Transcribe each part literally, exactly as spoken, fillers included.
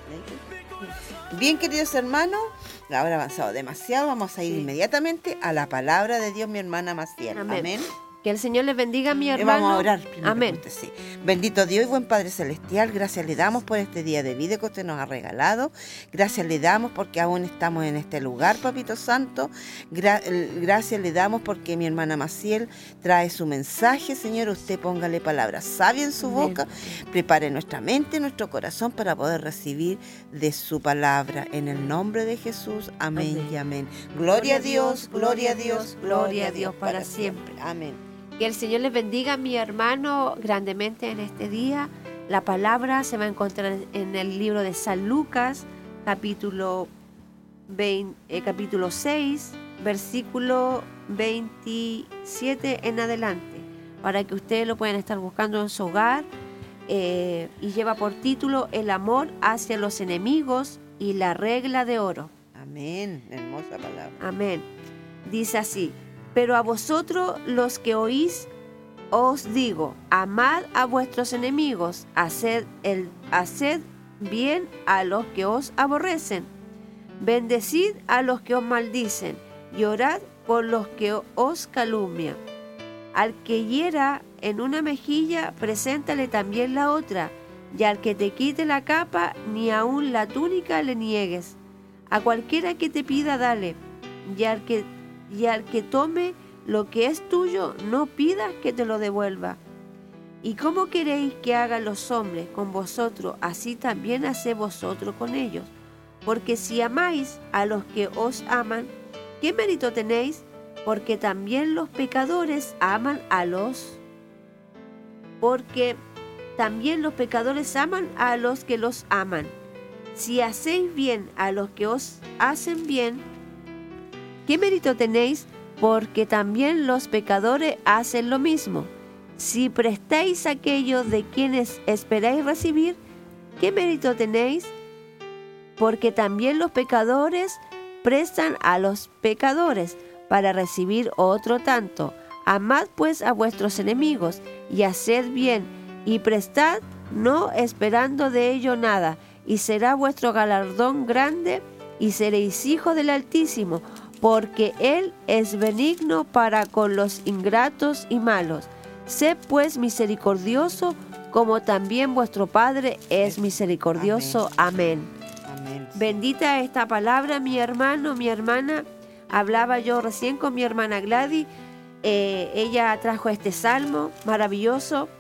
Bien, queridos hermanos, la hora ha avanzado demasiado. Vamos a ir sí. inmediatamente a la palabra de Dios, mi hermana Maciel. Amén. Amén. Que el Señor les bendiga, mi hermano. Vamos a orar primero. Amén. Usted, sí. Bendito Dios y buen Padre Celestial, gracias le damos por este día de vida que usted nos ha regalado. Gracias le damos porque aún estamos en este lugar, Papito Santo. Gra- gracias le damos porque mi hermana Maciel trae su mensaje. Señor, usted póngale palabras sabias en su Amén. Boca. Prepare nuestra mente, nuestro corazón para poder recibir de su palabra. En el nombre de Jesús. Amén, amén. Y amén. Gloria a Dios, gloria a Dios, gloria a Dios para siempre. Amén. Que el Señor les bendiga, mi hermano, grandemente en este día. La palabra se va a encontrar en el libro de San Lucas, capítulo, veinte, eh, capítulo seis, versículo veintisiete en adelante, para que ustedes lo puedan estar buscando en su hogar. Eh, y lleva por título El amor hacia los enemigos y la regla de oro. Amén, hermosa palabra. Amén. Dice así: pero a vosotros los que oís, os digo, amad a vuestros enemigos, haced, el, haced bien a los que os aborrecen, bendecid a los que os maldicen, y orad por los que os calumnian. Al que hiera en una mejilla, preséntale también la otra, y al que te quite la capa, ni aun la túnica le niegues. A cualquiera que te pida, dale, y al que Y al que tome lo que es tuyo, no pidas que te lo devuelva. ¿Y cómo queréis que hagan los hombres con vosotros? Así también haced vosotros con ellos. Porque si amáis a los que os aman, ¿qué mérito tenéis? Porque también los pecadores aman a los... Porque también los pecadores aman a los que los aman. Si hacéis bien a los que os hacen bien, ¿qué mérito tenéis? Porque también los pecadores hacen lo mismo. Si prestáis aquello de quienes esperáis recibir, ¿qué mérito tenéis? Porque también los pecadores prestan a los pecadores para recibir otro tanto. Amad pues a vuestros enemigos y haced bien y prestad, no esperando de ello nada, y será vuestro galardón grande y seréis hijos del Altísimo, porque Él es benigno para con los ingratos y malos. Sed pues misericordioso, como también vuestro Padre es misericordioso. Amén. Amén. Amén. Bendita esta palabra, mi hermano, mi hermana. Hablaba yo recién con mi hermana Gladys. Eh, ella trajo este salmo maravilloso,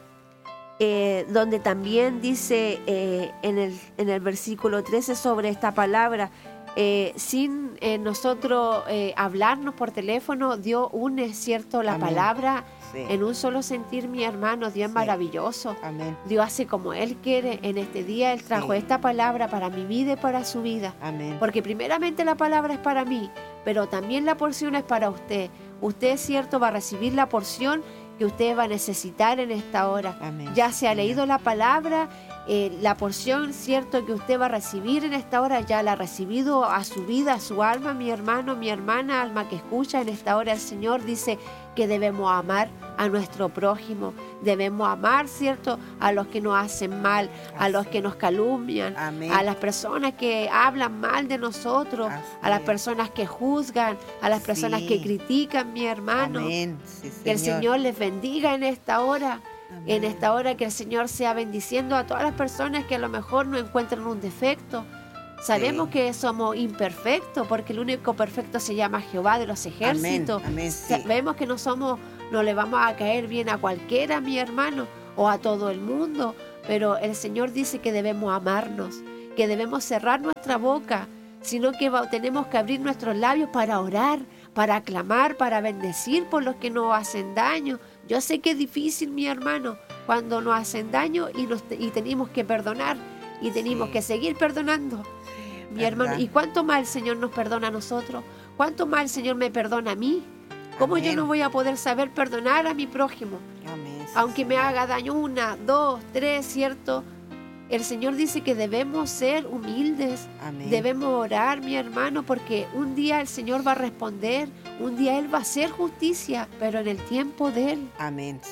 eh, donde también dice eh, en, el, en el versículo trece sobre esta palabra. Eh, sin eh, nosotros eh, hablarnos por teléfono, Dios une, ¿cierto?, la Amén. Palabra sí. en un solo sentir, mi hermano. Dios es sí. maravilloso. Amén. Dios hace como Él quiere. En este día Él trajo sí. esta palabra para mi vida y para su vida. Amén. Porque primeramente la palabra es para mí, pero también la porción es para usted. Usted, ¿cierto?, va a recibir la porción que usted va a necesitar en esta hora. Amén. Ya se ha Amén. Leído la palabra. Eh, la porción, cierto, que usted va a recibir en esta hora, ya la ha recibido a su vida, a su alma, mi hermano, mi hermana, alma que escucha en esta hora. El Señor dice que debemos amar a nuestro prójimo, debemos amar, cierto, a los que nos hacen mal, a los que nos calumnian, Amén. A las personas que hablan mal de nosotros, Así a las personas que juzgan, a las personas sí. que critican, mi hermano. Amén. Sí, que el Señor les bendiga en esta hora. Amén. En esta hora que el Señor sea bendiciendo a todas las personas que a lo mejor no encuentran un defecto. Sabemos sí. que somos imperfectos, porque el único perfecto se llama Jehová de los ejércitos. Amén. Amén, sí. Sabemos que no somos, no le vamos a caer bien a cualquiera, mi hermano, o a todo el mundo, pero el Señor dice que debemos amarnos, que debemos cerrar nuestra boca, sino que va, tenemos que abrir nuestros labios para orar, para clamar, para bendecir por los que nos hacen daño. Yo sé que es difícil, mi hermano, cuando nos hacen daño y, nos, y tenemos que perdonar y tenemos sí. que seguir perdonando, mi ¿verdad? Hermano. ¿Y cuánto más el Señor nos perdona a nosotros? ¿Cuánto más el Señor me perdona a mí? ¿Cómo Amén. Yo no voy a poder saber perdonar a mi prójimo? Amén. Aunque me haga daño una, dos, tres, ¿cierto? El Señor dice que debemos ser humildes, Amén. Debemos orar, mi hermano, porque un día el Señor va a responder, un día Él va a hacer justicia, pero en el tiempo de Él. Amén, sí.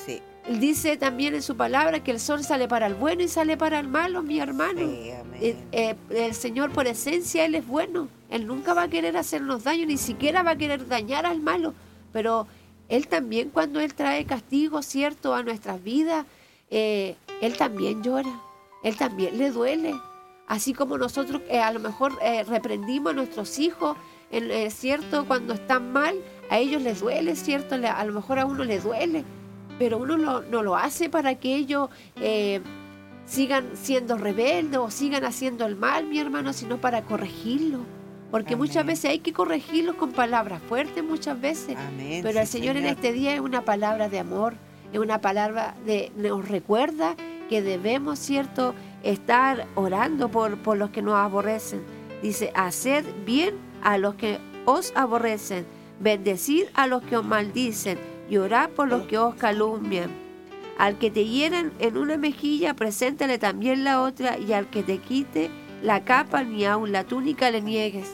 Él dice también en su palabra que el sol sale para el bueno y sale para el malo, mi hermano. Sí, amén. Eh, eh, el Señor por esencia, Él es bueno. Él nunca va a querer hacernos daño, ni siquiera va a querer dañar al malo. Pero Él también, cuando Él trae castigo, ¿cierto?, a nuestras vidas, eh, Él también llora. Él también le duele. Así como nosotros eh, a lo mejor eh, reprendimos a nuestros hijos, eh, ¿cierto?, cuando están mal, a ellos les duele, ¿cierto? Le, a lo mejor a uno les duele. Pero uno lo, no lo hace para que ellos eh, sigan siendo rebeldes o sigan haciendo el mal, mi hermano, sino para corregirlo. Porque Amén. Muchas veces hay que corregirlos con palabras fuertes, muchas veces. Amén, Pero sí, el Señor, Señor. en este día es una palabra de amor, es una palabra de nos recuerda que debemos, ¿cierto?, estar orando por, por los que nos aborrecen. Dice, haced bien a los que os aborrecen, bendecid a los que os maldicen, y orad por los que os calumnian. Al que te hieran en una mejilla, preséntale también la otra, y al que te quite la capa, ni aun la túnica le niegues.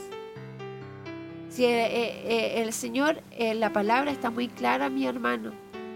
Si eh, eh, el Señor, eh, la palabra está muy clara, mi hermano.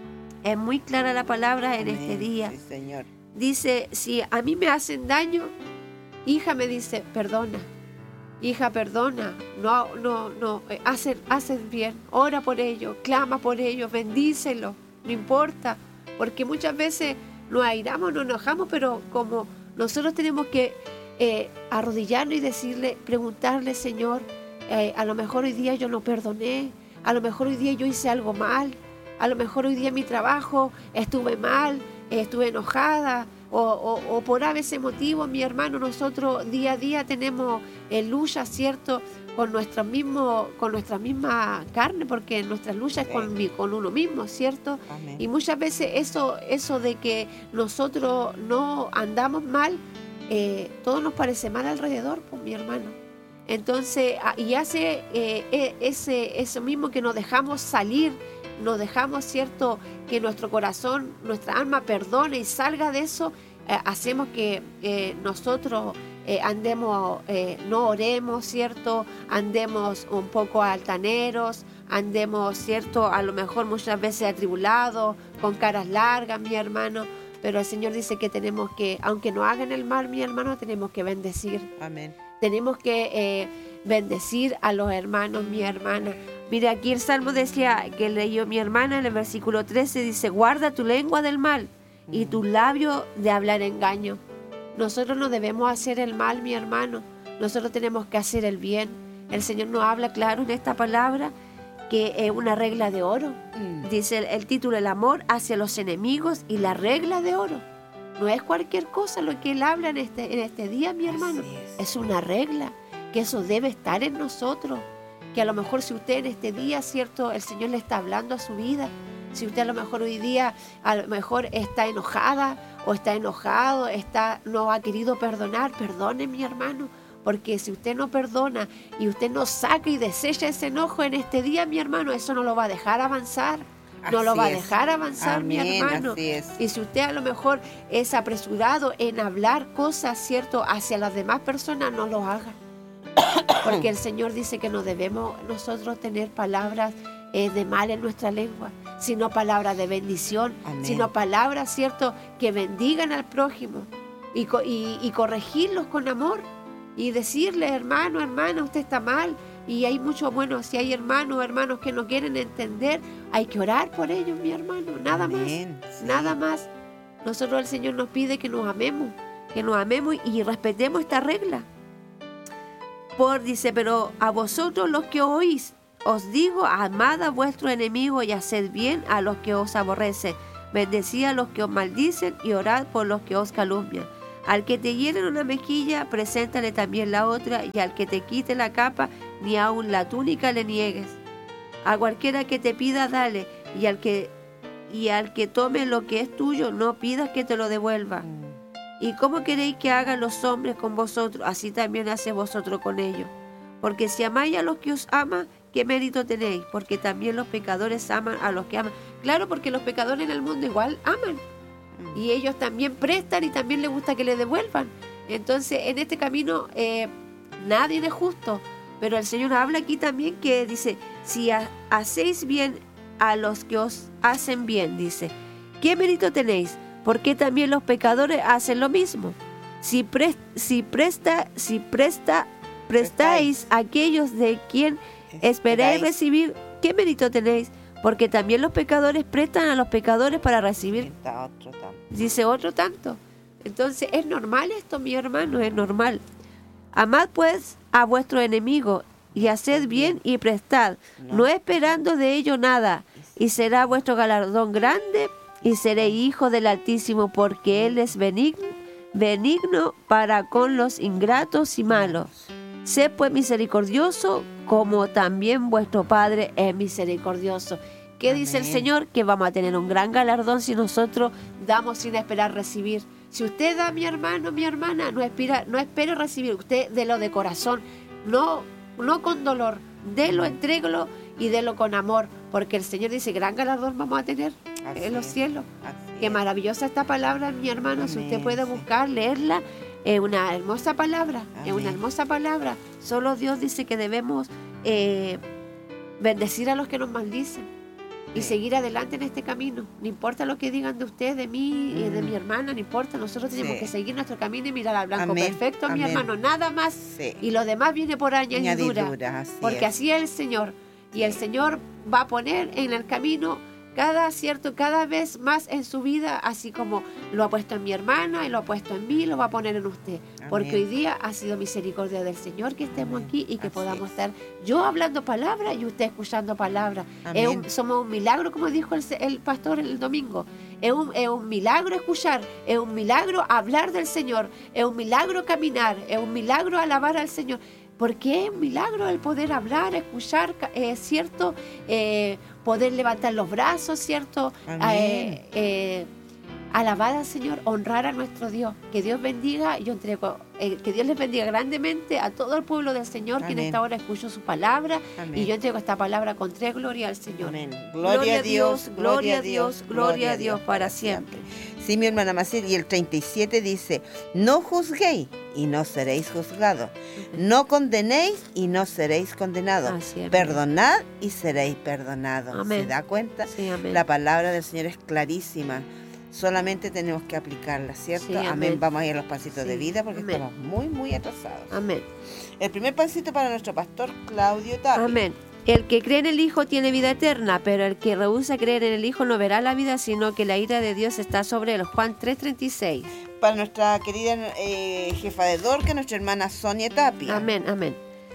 Es muy clara la palabra en Amén, este día. sí, Señor. Dice, si a mí me hacen daño, hija, me dice, perdona. Hija, perdona, no, no, no, eh, haces haces bien, ora por ellos, clama por ellos, bendícelos, no importa, porque muchas veces nos airamos, nos enojamos, pero como nosotros tenemos que eh, arrodillarnos y decirle, preguntarle, Señor, eh, a lo mejor hoy día yo no perdoné, a lo mejor hoy día yo hice algo mal, a lo mejor hoy día en mi trabajo estuve mal, eh, estuve enojada, O, o, o por a veces motivo, mi hermano, nosotros día a día tenemos eh, lucha, ¿cierto?, con nuestra, mismo, con nuestra misma carne, porque nuestra lucha es con, mi- con uno mismo, ¿cierto? Amén. Y muchas veces eso, eso de que nosotros no andamos mal, eh, todo nos parece mal alrededor, pues, mi hermano. Entonces, ah, y hace eh, eh, ese, eso mismo que nos dejamos salir, nos dejamos, ¿cierto?, que nuestro corazón, nuestra alma perdone y salga de eso, eh, hacemos que eh, nosotros eh, andemos, eh, no oremos, ¿cierto?, andemos un poco altaneros, andemos, ¿cierto?, a lo mejor muchas veces atribulados, con caras largas, mi hermano, pero el Señor dice que tenemos que, aunque no hagan el mal, mi hermano, tenemos que bendecir. Amén. Tenemos que eh, bendecir a los hermanos, mi hermana. Mira, aquí el Salmo decía, que leyó mi hermana en el versículo trece, dice, guarda tu lengua del mal y tu labio de hablar engaño. Nosotros no debemos hacer el mal, mi hermano. Nosotros tenemos que hacer el bien. El Señor nos habla claro en esta palabra que es una regla de oro. Mm. Dice el, el título, el amor hacia los enemigos y la regla de oro. No es cualquier cosa lo que Él habla en este, en este día, mi hermano. Así es. Es una regla, que eso debe estar en nosotros. Que a lo mejor si usted en este día, ¿cierto?, el Señor le está hablando a su vida. Si usted a lo mejor hoy día, a lo mejor está enojada o está enojado, está, no ha querido perdonar, perdone, mi hermano. Porque si usted no perdona y usted no saca y desecha ese enojo en este día, mi hermano, eso no lo va a dejar avanzar. No lo Así va a es. dejar avanzar, mi Amén, hermano. así es. Y si usted a lo mejor es apresurado en hablar cosas, ¿cierto?, hacia las demás personas, no lo haga. Porque el Señor dice que no debemos nosotros tener palabras eh, de mal en nuestra lengua, sino palabras de bendición, Amén. sino palabras, ¿cierto?, que bendigan al prójimo y, co- y, y corregirlos con amor y decirle, hermano, hermana, usted está mal. Y hay mucho, bueno, si hay hermanos, hermanos que no quieren entender, hay que orar por ellos, mi hermano, nada Amén, más, sí. nada más. Nosotros, el Señor nos pide que nos amemos, que nos amemos y respetemos esta regla. Por, dice, pero a vosotros los que oís, os digo, amad a vuestro enemigo y haced bien a los que os aborrecen, bendecid a los que os maldicen y orad por los que os calumnian. Al que te hieren una mejilla, preséntale también la otra, y al que te quite la capa, ni aun la túnica le niegues. A cualquiera que te pida, dale, y al que, y al que tome lo que es tuyo, no pidas que te lo devuelva. Mm. ¿Y cómo queréis que hagan los hombres con vosotros? Así también haced vosotros con ellos. Porque si amáis a los que os aman, ¿qué mérito tenéis? Porque también los pecadores aman a los que aman. Claro, porque los pecadores en el mundo igual aman. Mm. Y ellos también prestan y también les gusta que les devuelvan. Entonces, en este camino eh, nadie es justo. Pero el Señor habla aquí también que dice, si ha- hacéis bien a los que os hacen bien, dice, ¿qué mérito tenéis? Porque también los pecadores hacen lo mismo. Si, pre, si, presta, si presta, prestáis a aquellos de quien esperáis recibir, ¿qué mérito tenéis? Porque también los pecadores prestan a los pecadores para recibir. Otro tanto. Dice otro tanto. Entonces, ¿es normal esto, mi hermano? Es normal. Amad pues a vuestro enemigo y haced bien y prestad, no esperando de ello nada, y será vuestro galardón grande, y seréis hijos del Altísimo, porque Él es benigno, benigno para con los ingratos y malos. Sed pues misericordioso, como también vuestro Padre es misericordioso. ¿Qué Amén. Dice el Señor? Que vamos a tener un gran galardón si nosotros damos sin esperar recibir. Si usted da, mi hermano, mi hermana, no espera, no espere recibir. Usted délo de corazón, no, no con dolor. Délo, entrégalo y délo con amor. Porque el Señor dice, gran galardón vamos a tener Así en los es. Cielos. Así Qué es. Maravillosa esta palabra, mi hermano. Amén. Si usted puede buscar, leerla, es una hermosa palabra. Amén. Es una hermosa palabra. Solo Dios dice que debemos eh, bendecir a los que nos maldicen. Y seguir adelante en este camino. No importa lo que digan de usted, de mí y mm. de mi hermana, no importa. Nosotros tenemos sí. que seguir nuestro camino y mirar al blanco Amén. Perfecto, Amén. Mi hermano, nada más. Sí. Y lo demás viene por añadidura. añadidura así porque es. Así es el Señor. Y el Señor va a poner en el camino cada cierto, cada vez más en su vida, así como lo ha puesto en mi hermana y lo ha puesto en mí, lo va a poner en usted. Amén. Porque hoy día ha sido misericordia del Señor que estemos Amén. Aquí y que así podamos es. Estar yo hablando palabra y usted escuchando palabra. Es un, somos un milagro, como dijo el, el pastor el domingo. Es un, es un milagro escuchar, es un milagro hablar del Señor, es un milagro caminar, es un milagro alabar al Señor. Porque es un milagro el poder hablar, escuchar, eh, ¿cierto? Eh, poder levantar los brazos, ¿cierto? Eh, eh, alabar al Señor, honrar a nuestro Dios. Que Dios bendiga, yo entrego, eh, que Dios les bendiga grandemente a todo el pueblo del Señor Amén. Que en esta hora escuchó su palabra. Amén. Y yo entrego esta palabra con tres gloria al Señor. Amén. Gloria, gloria a Dios, gloria a Dios, gloria a Dios para siempre. Sí, mi hermana Maciel, y el treinta y siete dice, no juzguéis y no seréis juzgados, no condenéis y no seréis condenados, es, perdonad y seréis perdonados. Amén. ¿Se da cuenta? Sí, amén. La palabra del Señor es clarísima, solamente tenemos que aplicarla, ¿cierto? Sí, amén. Amén. Vamos a ir a los pasitos sí. de vida porque amén. Estamos muy, muy atrasados. Amén. El primer pasito para nuestro pastor Claudio Tapia. Amén. El que cree en el Hijo tiene vida eterna, pero el que rehúsa creer en el Hijo no verá la vida, sino que la ira de Dios está sobre él. Juan tres treinta y seis. Para nuestra querida eh, jefa de Dorca, nuestra hermana Sonia Tapia. Amén, amén.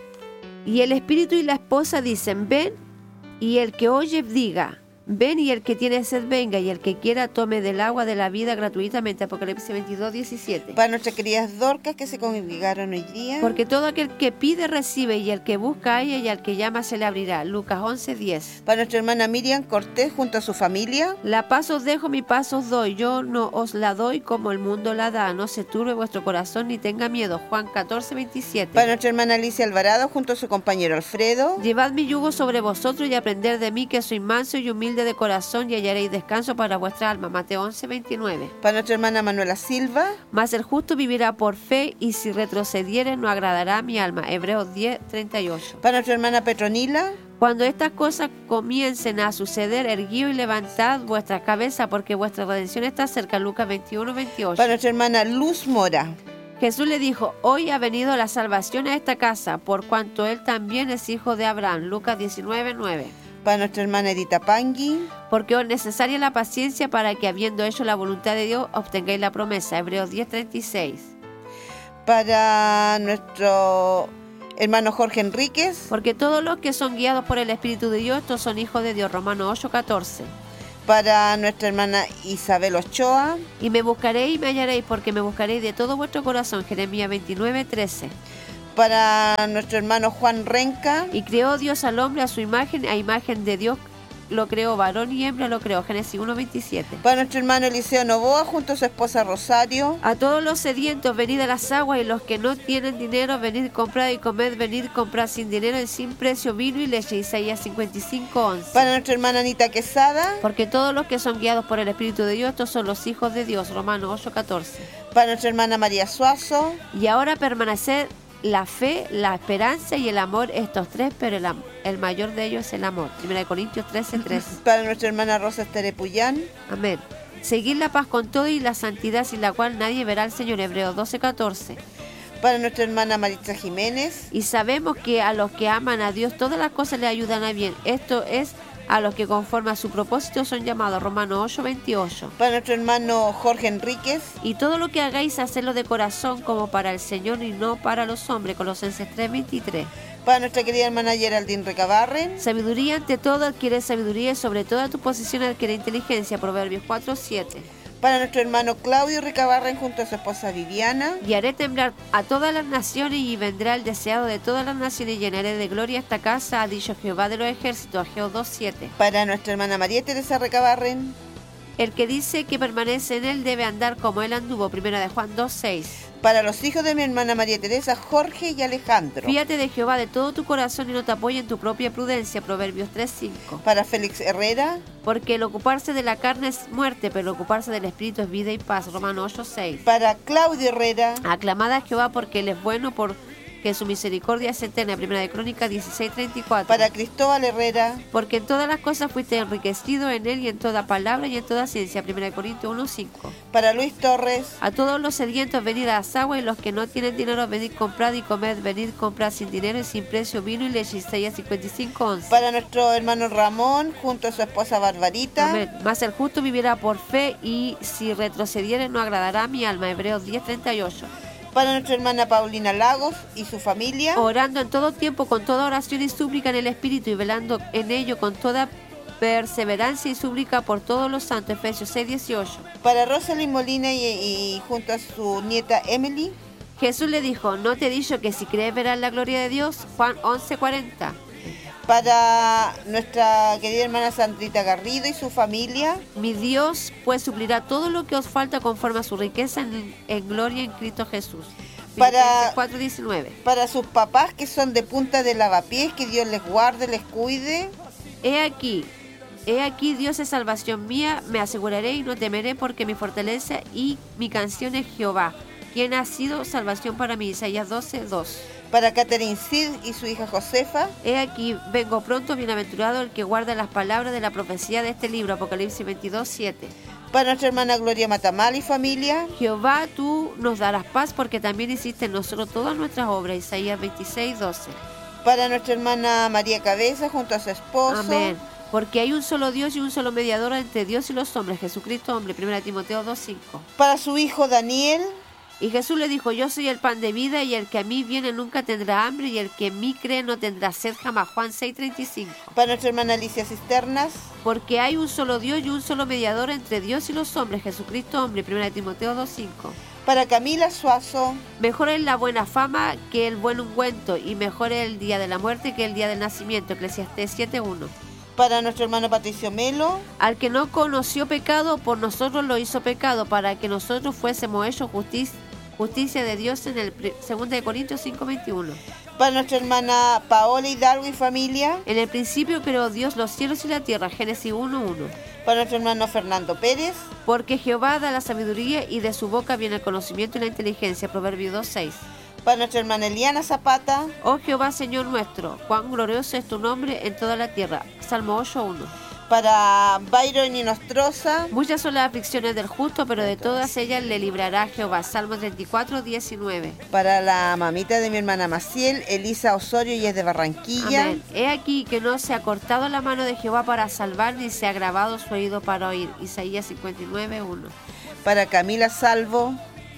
Y el Espíritu y la esposa dicen, ven, y el que oye diga, ven, y el que tiene sed venga, y el que quiera tome del agua de la vida gratuitamente. Apocalipsis veintidós diecisiete. Para nuestras queridas Dorcas que se congregaron hoy día. Porque todo aquel que pide recibe, y el que busca halla, y al que llama se le abrirá. Lucas once diez. Para nuestra hermana Miriam Cortés junto a su familia. La paz os dejo, mi paz os doy, yo no os la doy como el mundo la da, no se turbe vuestro corazón ni tenga miedo. Juan catorce veintisiete. Para nuestra hermana Alicia Alvarado junto a su compañero Alfredo. Llevad mi yugo sobre vosotros y aprended de mí, que soy manso y humilde de corazón, y hallaréis descanso para vuestra alma. Mateo once veintinueve. Para nuestra hermana Manuela Silva. Mas el justo vivirá por fe, y si retrocediere no agradará a mi alma. Hebreos diez treinta y ocho. Para nuestra hermana Petronila. Cuando estas cosas comiencen a suceder, erguíos y levantad vuestra cabeza, porque vuestra redención está cerca. Lucas veintiuno veintiocho. Para nuestra hermana Luz Mora. Jesús le dijo, hoy ha venido la salvación a esta casa, por cuanto él también es hijo de Abraham. Lucas diecinueve nueve. Para nuestra hermana Edita Pangui. Porque es necesaria la paciencia para que, habiendo hecho la voluntad de Dios, obtengáis la promesa. Hebreos diez treinta y seis. Para nuestro hermano Jorge Enríquez. Porque todos los que son guiados por el Espíritu de Dios, estos son hijos de Dios. Romanos ocho catorce. Para nuestra hermana Isabel Ochoa. Y me buscaréis y me hallaréis, porque me buscaréis de todo vuestro corazón. Jeremías veintinueve trece. Para nuestro hermano Juan Renca. Y creó Dios al hombre a su imagen, a imagen de Dios lo creó, varón y hembra lo creó. Génesis uno veintisiete. Para nuestro hermano Eliseo Novoa junto a su esposa Rosario. A todos los sedientos, venid a las aguas, y los que no tienen dinero, venid comprad y comed, venid comprad sin dinero y sin precio vino y leche. Isaías cincuenta y cinco once. Para nuestra hermana Anita Quesada. Porque todos los que son guiados por el Espíritu de Dios, estos son los hijos de Dios. Romanos ocho catorce. Para nuestra hermana María Suazo. Y ahora permanecer la fe, la esperanza y el amor, estos tres, pero el, el mayor de ellos es el amor. Primera de Corintios trece trece. Para nuestra hermana Rosa Estere Puyán. Amén. Seguir la paz con todo y la santidad sin la cual nadie verá al Señor. Hebreos doce catorce. Para nuestra hermana Maritza Jiménez. Y sabemos que a los que aman a Dios todas las cosas le ayudan a bien. Esto es a los que conforme a su propósito son llamados. Romanos ocho veintiocho. Para nuestro hermano Jorge Enríquez. Y todo lo que hagáis, hacedlo de corazón como para el Señor y no para los hombres. Colosenses tres veintitrés. Para nuestra querida hermana Geraldine Recabarren. Sabiduría ante todo adquiere sabiduría y sobre toda tu posición adquiere inteligencia. Proverbios cuatro siete. Para nuestro hermano Claudio Recabarren junto a su esposa Viviana. Y haré temblar a todas las naciones y vendrá el deseado de todas las naciones y llenaré de gloria esta casa, ha dicho Jehová de los ejércitos. Ageo dos siete. Para nuestra hermana María Teresa Recabarren. El que dice que permanece en él debe andar como él anduvo. Primera de Juan dos seis. Para los hijos de mi hermana María Teresa, Jorge y Alejandro. Fíate de Jehová de todo tu corazón y no te apoye en tu propia prudencia. Proverbios tres cinco. Para Félix Herrera. Porque el ocuparse de la carne es muerte, pero el ocuparse del espíritu es vida y paz. Romanos ocho seis. Para Claudio Herrera. Aclamad a Jehová porque él es bueno, porque su misericordia es eterna. Primera de Crónicas dieciséis treinta y cuatro. Para Cristóbal Herrera. Porque en todas las cosas fuiste enriquecido en él y en toda palabra y en toda ciencia. Primera de Corintios uno cinco. Para Luis Torres. A todos los sedientos venid a las aguas, y los que no tienen dinero venid comprad y comed, venid comprad sin dinero y sin precio vino y leche. Isaías cincuenta y cinco once. Para nuestro hermano Ramón junto a su esposa Barbarita. Amén. Mas el justo vivirá por fe, y si retrocediere no agradará a mi alma. Hebreos diez treinta y ocho. Para nuestra hermana Paulina Lagos y su familia. Orando en todo tiempo con toda oración y súplica en el Espíritu, y velando en ello con toda perseverancia y súplica por todos los santos. Efesios seis dieciocho. Para Rosalind Molina y, y junto a su nieta Emily. Jesús le dijo, ¿no te he dicho que si crees verás la gloria de Dios? Juan once cuarenta. Para nuestra querida hermana Sandrita Garrido y su familia. Mi Dios pues suplirá todo lo que os falta conforme a su riqueza en, en gloria en Cristo Jesús. Para, cuatro diecinueve. Para sus papás que son de punta de lavapiés, que Dios les guarde, les cuide. He aquí, he aquí Dios es salvación mía, me aseguraré y no temeré, porque mi fortaleza y mi canción es Jehová, quien ha sido salvación para mí. Isaías doce dos. Para Catherine Sid y su hija Josefa. He aquí, vengo pronto, bienaventurado el que guarda las palabras de la profecía de este libro. Apocalipsis veintidós siete. Para nuestra hermana Gloria Matamal y familia. Jehová, tú nos darás paz, porque también hiciste en nosotros todas nuestras obras. Isaías veintiséis doce. Para nuestra hermana María Cabeza junto a su esposo. Amén. Porque hay un solo Dios y un solo mediador entre Dios y los hombres, Jesucristo hombre. Primera de Timoteo dos cinco. Para su hijo Daniel. Y Jesús le dijo, yo soy el pan de vida, y el que a mí viene nunca tendrá hambre, y el que en mí cree no tendrá sed jamás. Juan seis treinta y cinco. Para nuestra hermana Alicia Cisternas. Porque hay un solo Dios y un solo mediador entre Dios y los hombres, Jesucristo hombre. Primera de Timoteo dos cinco. Para Camila Suazo. Mejor es la buena fama que el buen ungüento, y mejor es el día de la muerte que el día del nacimiento. Eclesiastés siete uno. Para nuestro hermano Patricio Melo. Al que no conoció pecado, por nosotros lo hizo pecado, para que nosotros fuésemos hechos justicia, justicia de Dios en el segundo de Corintios cinco veintiuno. Para nuestra hermana Paola Hidalgo y familia. En el principio creó Dios los cielos y la tierra. Génesis uno uno. Para nuestro hermano Fernando Pérez. Porque Jehová da la sabiduría, y de su boca viene el conocimiento y la inteligencia. Proverbios dos seis. Para nuestra hermana Eliana Zapata. Oh Jehová, Señor nuestro, cuán glorioso es tu nombre en toda la tierra. Salmo ocho uno. Para Byron y Nostroza. Muchas son las aflicciones del justo, pero de todas ellas le librará Jehová. Salmo treinta y cuatro diecinueve. Para la mamita de mi hermana Maciel, Elisa Osorio, y es de Barranquilla. Amén. He aquí que no se ha cortado la mano de Jehová para salvar, ni se ha agravado su oído para oír. Isaías cincuenta y nueve uno. Para Camila Salvo.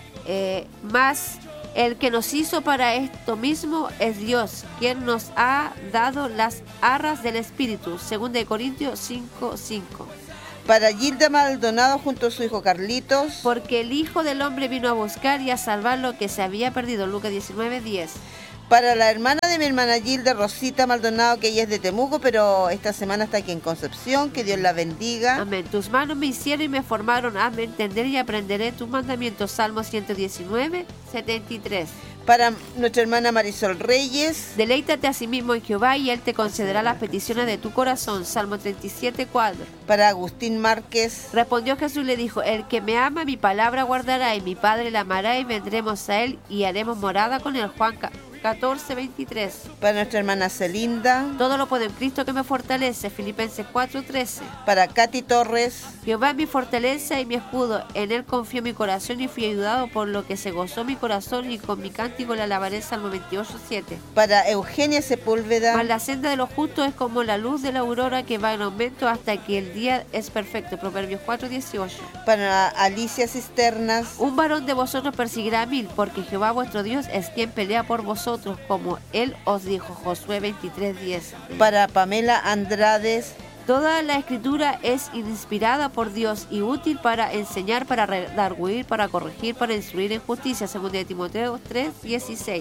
Eh, más el que nos hizo para esto mismo es Dios, quien nos ha dado las arras del Espíritu. Segunda de Corintios cinco cinco. Para Gilda Maldonado junto a su hijo Carlitos. Porque el Hijo del Hombre vino a buscar y a salvar lo que se había perdido. Lucas diecinueve diez. Para la hermana de mi hermana Gilda, Rosita Maldonado, que ella es de Temuco, pero esta semana está aquí en Concepción. Que Dios la bendiga. Amén. Tus manos me hicieron y me formaron. Hazme entender y aprenderé tus mandamientos. Salmo ciento diecinueve, setenta y tres. Para nuestra hermana Marisol Reyes. Deleítate a sí mismo en Jehová, y Él te concederá las peticiones de tu corazón. Salmo treinta y siete, cuatro. Para Agustín Márquez. Respondió Jesús y le dijo, el que me ama, mi palabra guardará, y mi Padre la amará, y vendremos a Él, y haremos morada con él. Juan catorce, veintitrés. Para nuestra hermana Celinda. Todo lo puedo en Cristo que me fortalece, Filipenses cuatro, trece. Para Katy Torres. Jehová es mi fortaleza y mi escudo, en él confió mi corazón y fui ayudado, por lo que se gozó mi corazón y con mi cántico le alabaré, Salmo veintiocho, siete. Para Eugenia Sepúlveda. Mas la senda de los justos es como la luz de la aurora que va en aumento hasta que el día es perfecto, Proverbios cuatro, dieciocho. Para Alicia Cisternas. Un varón de vosotros perseguirá a mil, porque Jehová vuestro Dios es quien pelea por vosotros, como él os dijo, Josué veintitrés, diez. Para Pamela Andrades. Toda la escritura es inspirada por Dios y útil para enseñar, para redarguir, para corregir, para instruir en justicia, según de Timoteo tres, dieciséis.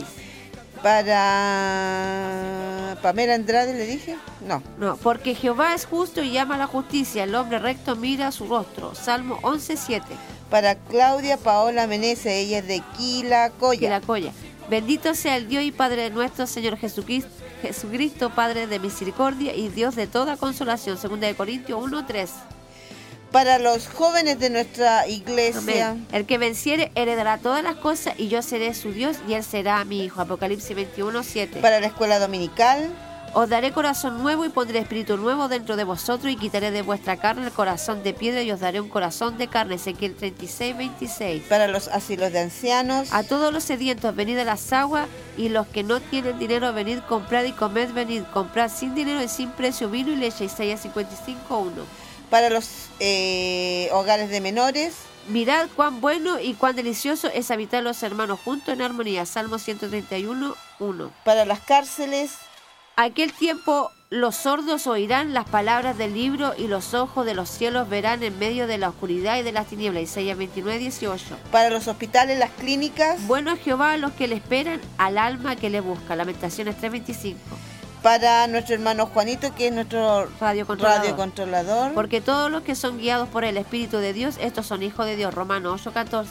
Para Pamela Andrade, ¿le dije? No. No, porque Jehová es justo y ama la justicia, el hombre recto mira su rostro, Salmo once, siete. Para Claudia Paola Meneses, ella es de Quilacoya. Quilacoya. Bendito sea el Dios y Padre de nuestro Señor Jesucristo, Jesucristo, Padre de misericordia y Dios de toda consolación, segunda de Corintios uno, tres. Para los jóvenes de nuestra iglesia. Amén. El que venciere heredará todas las cosas y yo seré su Dios y él será mi hijo, Apocalipsis veintiuno, siete. Para la escuela dominical. Os daré corazón nuevo y pondré espíritu nuevo dentro de vosotros y quitaré de vuestra carne el corazón de piedra y os daré un corazón de carne. Ezequiel treinta y seis, veintiséis. Para los asilos de ancianos. A todos los sedientos, venid a las aguas, y los que no tienen dinero, venid, comprad y comed, venid, comprad sin dinero y sin precio vino y leche. Isaías cincuenta y cinco, uno. Para los eh, hogares de menores. Mirad cuán bueno y cuán delicioso es habitar los hermanos juntos en armonía. Salmo ciento treinta y uno, uno. Para las cárceles. Aquel tiempo los sordos oirán las palabras del libro y los ojos de los cielos verán en medio de la oscuridad y de las tinieblas. Isaías veintinueve, dieciocho. Para los hospitales, las clínicas. Bueno es Jehová a los que le esperan, al alma que le busca. Lamentaciones tres, veinticinco. Para nuestro hermano Juanito, que es nuestro radiocontrolador. radiocontrolador. Porque todos los que son guiados por el Espíritu de Dios, estos son hijos de Dios. Romanos ocho, catorce.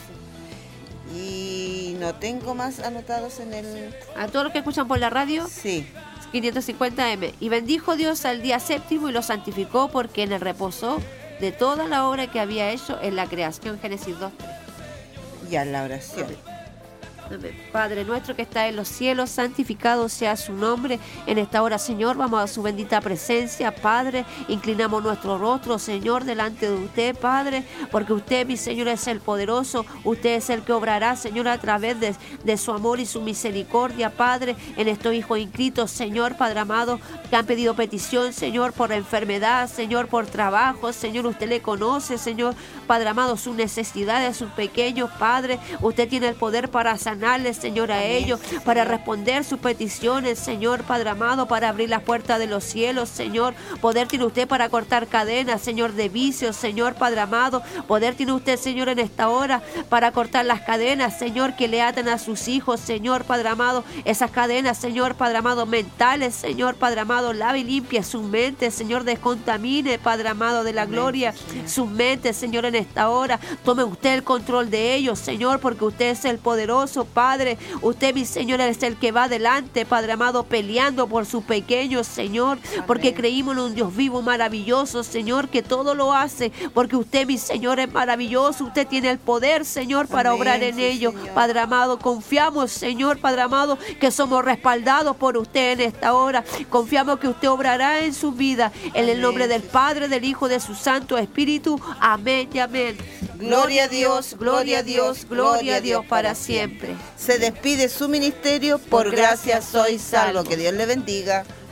Y no tengo más anotados en el... ¿A todos los que escuchan por la radio? Sí. quinientos cincuenta eme. Y bendijo Dios al día séptimo y lo santificó, porque en él reposó de toda la obra que había hecho en la creación. Génesis dos, tres. Ya la oración. Amén. Amén. Padre nuestro que está en los cielos, santificado sea su nombre. En esta hora, Señor, vamos a su bendita presencia, Padre. Inclinamos nuestro rostro, Señor, delante de usted, Padre, porque usted, mi Señor, es el poderoso. Usted es el que obrará, Señor, a través de, de su amor y su misericordia, Padre, en estos hijos inscritos, Señor, Padre amado, que han pedido petición, Señor, por enfermedad, Señor, por trabajo, Señor, usted le conoce, Señor, Padre amado, sus necesidades, sus pequeños, Padre. Usted tiene el poder para sanar, Señor, a ellos, para responder sus peticiones, Señor, Padre amado, para abrir las puertas de los cielos, Señor. Poder tiene usted para cortar cadenas, Señor, de vicios, Señor, Padre amado. Poder tiene usted, Señor, en esta hora para cortar las cadenas, Señor, que le atan a sus hijos, Señor, Padre amado. Esas cadenas, Señor, Padre amado, mentales, Señor, Padre amado, lave y limpie su mente, Señor, descontamine, Padre amado de la gloria, sus mentes, Señor, en esta hora. Tome usted el control de ellos, Señor, porque usted es el poderoso, Padre. Usted, mi Señor, es el que va adelante, Padre amado, peleando por sus pequeños, Señor, porque creímos en un Dios vivo, maravilloso, Señor, que todo lo hace, porque usted, mi Señor, es maravilloso. Usted tiene el poder, Señor, para Amén, obrar en sí, ello, Señor. Padre amado, confiamos, Señor, Padre amado, que somos respaldados por usted en esta hora. Confiamos que usted obrará en su vida, en el nombre del Padre, del Hijo, de su Santo Espíritu. Amén y amén. Gloria a Dios, gloria a Dios, gloria a Dios para siempre. Se despide su ministerio, por gracia soy salvo. Que Dios le bendiga.